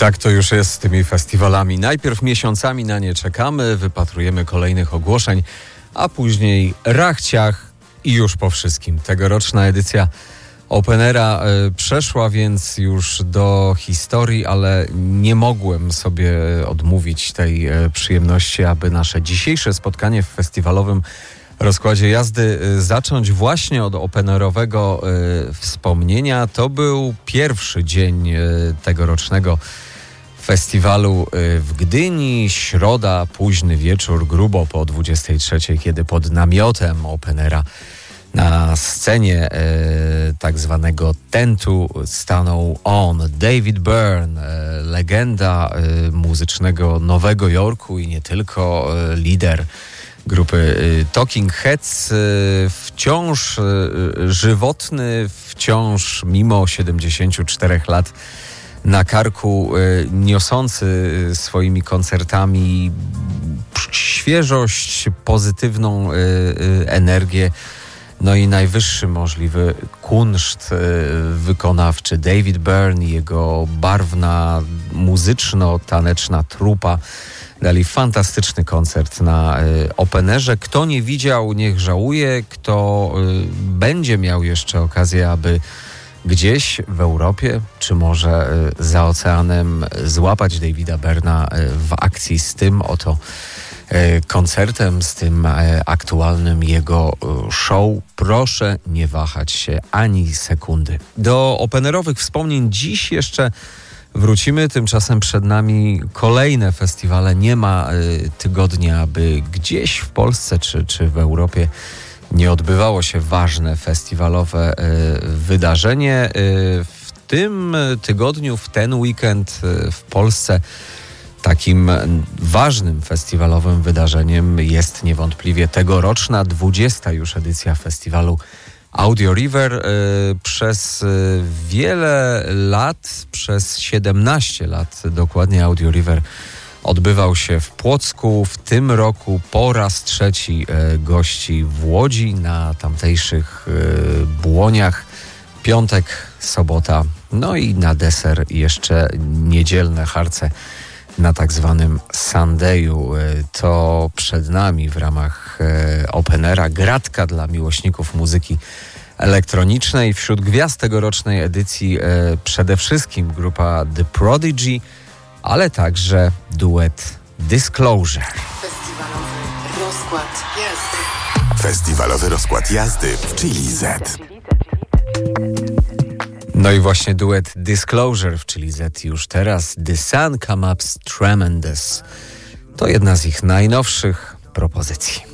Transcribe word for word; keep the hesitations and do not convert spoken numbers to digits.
tak to już jest z tymi festiwalami. Najpierw miesiącami na nie czekamy, wypatrujemy kolejnych ogłoszeń, a później rachciach i już po wszystkim. Tegoroczna edycja Openera y, przeszła więc już do historii, ale nie mogłem sobie odmówić tej y, przyjemności, aby nasze dzisiejsze spotkanie w festiwalowym rozkładzie jazdy y, zacząć właśnie od openerowego y, wspomnienia. To był pierwszy dzień y, tegorocznego festiwalu y, w Gdyni. Środa, późny wieczór, grubo po dwudziestej trzeciej, kiedy pod namiotem Openera na scenie e, tak zwanego tentu stanął on, David Byrne, e, legenda e, muzycznego Nowego Jorku i nie tylko, e, lider grupy e, Talking Heads, e, wciąż e, żywotny, wciąż mimo siedemdziesięciu czterech lat na karku, e, niosący swoimi koncertami świeżość, pozytywną e, e, energię. No i najwyższy możliwy kunszt wykonawczy. David Byrne i jego barwna, muzyczno-taneczna trupa dali fantastyczny koncert na Openerze. Kto nie widział, niech żałuje. Kto będzie miał jeszcze okazję, aby gdzieś w Europie, czy może za oceanem złapać Davida Byrna w akcji z tym oto koncertem, z tym aktualnym jego show, proszę nie wahać się ani sekundy. Do openerowych wspomnień dziś jeszcze wrócimy, tymczasem przed nami kolejne festiwale. Nie ma tygodnia, aby gdzieś w Polsce czy, czy w Europie nie odbywało się ważne festiwalowe wydarzenie. W tym tygodniu, w ten weekend w Polsce takim ważnym festiwalowym wydarzeniem jest niewątpliwie tegoroczna dwudziesta już edycja festiwalu Audio River. Przez wiele lat, przez siedemnaście lat dokładnie, Audio River odbywał się w Płocku. W tym roku po raz trzeci gości w Łodzi na tamtejszych Błoniach. Piątek, sobota, no i na deser jeszcze niedzielne harce na tak zwanym Sunday'u. To przed nami w ramach Openera gratka dla miłośników muzyki elektronicznej. Wśród gwiazd tegorocznej edycji przede wszystkim grupa The Prodigy, ale także duet Disclosure. Festiwalowy rozkład jazdy. Festiwalowy rozkład jazdy w Chili Z. No i właśnie duet Disclosure w Chili Z już teraz. The Sun Come Up's Tremendous. To jedna z ich najnowszych propozycji.